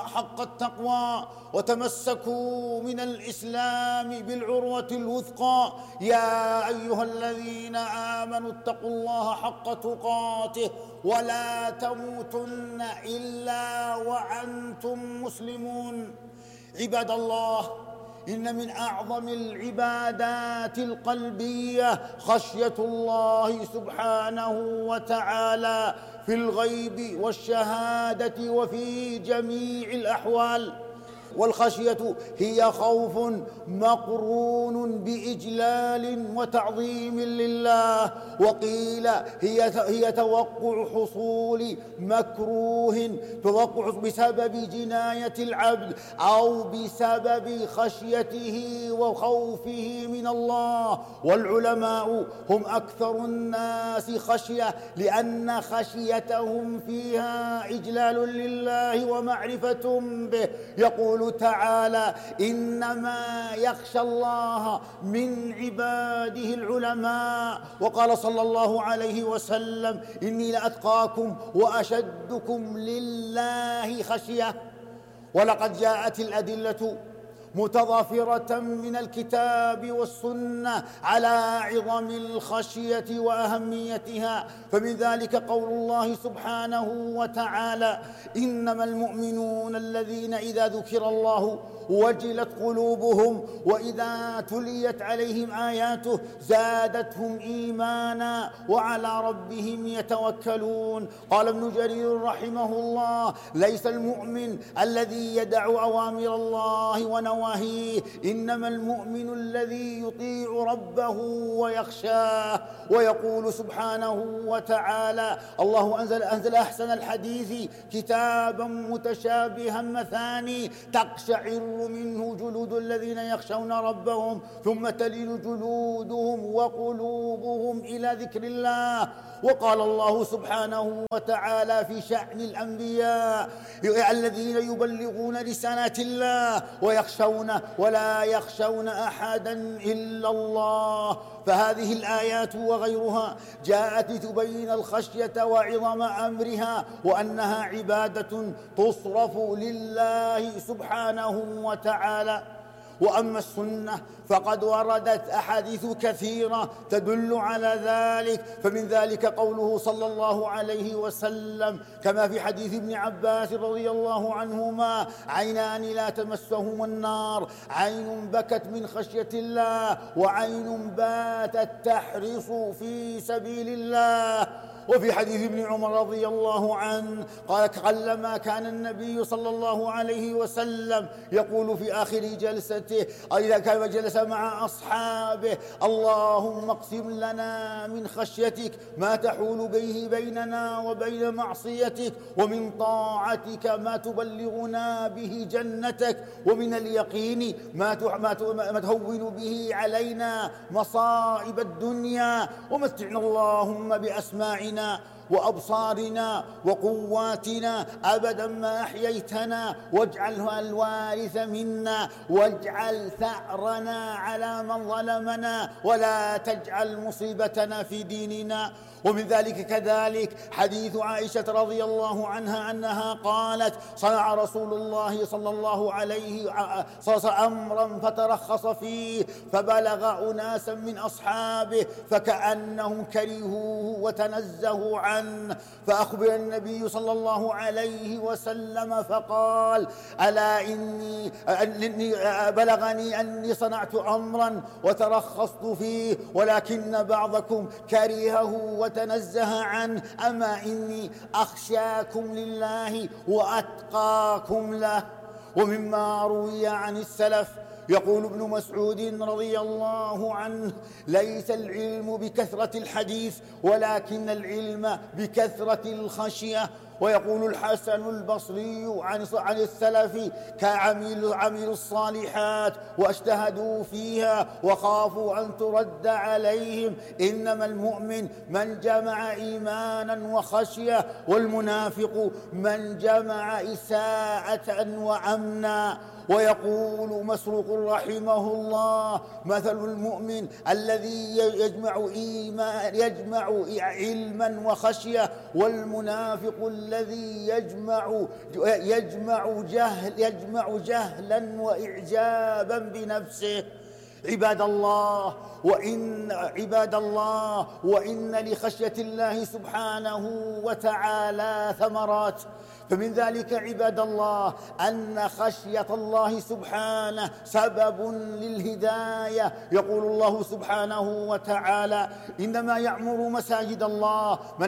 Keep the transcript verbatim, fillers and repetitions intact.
حق التقوى وتمسكوا من الإسلام بالعروة الوثقى. يا أيها الذين آمنوا اتقوا الله حق تقاته ولا تموتن إلا وأنتم مسلمون. عباد الله، إن من أعظم العبادات القلبية خشية الله سبحانه وتعالى في الغيب والشهادة وفي جميع الأحوال. والخشية هي خوف مقرون بإجلال وتعظيم لله، وقيل هي هي توقع حصول مكروه، توقع بسبب جناية العبد أو بسبب خشيته وخوفه من الله. والعلماء هم أكثر الناس خشية، لأن خشيتهم فيها إجلال لله ومعرفة به. يقول تعالى: إنما يخشى الله من عباده العلماء. وقال صلى الله عليه وسلم: إني لأتقاكم وأشدكم لله خشية. ولقد جاءت الأدلة متضافرة من الكتاب والسنة على عظم الخشية وأهميتها، فمن ذلك قول الله سبحانه وتعالى: إنما المؤمنون الذين إذا ذكر الله وجلت قلوبهم وإذا تليت عليهم آياته زادتهم إيمانا وعلى ربهم يتوكلون. قال ابن جرير رحمه الله: ليس المؤمن الذي يدع أوامر الله ونواهيه، إنما المؤمن الذي يطيع ربه ويخشاه. ويقول سبحانه وتعالى: الله أنزل, أنزل أحسن الحديث كتابا متشابها مثاني تقشعر منه جلود الذين يخشون ربهم ثم تلين جلودهم وقلوبهم إلى ذكر الله. وقال الله سبحانه وتعالى في شأن الأنبياء: الذين يبلغون رسالات الله ويخشون ولا يخشون أحدا إلا الله. فهذه الآيات وغيرها جاءت لتبين الخشية وعظم أمرها، وأنها عبادة تصرف لله سبحانه وتعالى. وأما السنة فقد وردت أحاديث كثيرة تدل على ذلك، فمن ذلك قوله صلى الله عليه وسلم كما في حديث ابن عباس رضي الله عنهما: عينان لا تمسهما النار، عين بكت من خشية الله وعين باتت تحرص في سبيل الله. وفي حديث ابن عمر رضي الله عنه قال: قلما كان النبي صلى الله عليه وسلم يقول في آخر جلسته إذا كان جلس مع أصحابه: اللهم اقسم لنا من خشيتك ما تحول به بيننا وبين معصيتك، ومن طاعتك ما تبلغنا به جنتك، ومن اليقين ما ما تهون به علينا مصائب الدنيا، ومتعنا اللهم بأسماعنا وأبصارنا وقواتنا أبدا ما أحييتنا، واجعلها الوارث منا، واجعل ثأرنا على من ظلمنا، ولا تجعل مصيبتنا في ديننا. ومن ذلك كذلك حديث عائشة رضي الله عنها أنها قالت: صنع رسول الله صلى الله عليه وسلم أمرا فترخص فيه فبلغ أناسا من أصحابه فكأنهم كرهوه وتنزهوا عنه، فأخبر النبي صلى الله عليه وسلم فقال: ألا إني, إني بلغني أني صنعت أمرا وترخصت فيه ولكن بعضكم كرهه وتنزه عنه، أما إني أخشاكم لله وأتقاكم له. ومما روي عن السلف يقول ابن مسعود رضي الله عنه: ليس العلم بكثرة الحديث ولكن العلم بكثرة الخشية. ويقول الحسن البصري عن عن السلف: كعملوا عملوا الصالحات واجتهدوا فيها وخافوا أن ترد عليهم، إنما المؤمن من جمع إيمانا وخشية، والمنافق من جمع إساءة وأمنا. ويقول مسروق رحمه الله: مثل المؤمن الذي يجمع إيمان يجمع علما وخشية، والمنافق الذي يجمع يجمع جهل يجمع جهلا وإعجابا بنفسه. عباد الله وإن عباد الله وإن لخشية الله سبحانه وتعالى ثمرات، فمن ذلك عباد الله أن خشية الله سبحانه سبب للهداية. يقول الله سبحانه وتعالى: إنما يعمر مساجد الله من